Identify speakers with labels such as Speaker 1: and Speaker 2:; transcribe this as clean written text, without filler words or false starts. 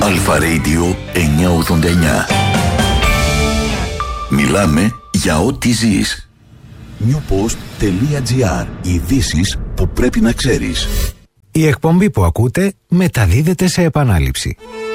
Speaker 1: Αλφα Radio 989. Μιλάμε για ό,τι ζεις. newpost.gr. Ειδήσεις που πρέπει να ξέρεις.
Speaker 2: Η εκπομπή που ακούτε μεταδίδεται σε επανάληψη.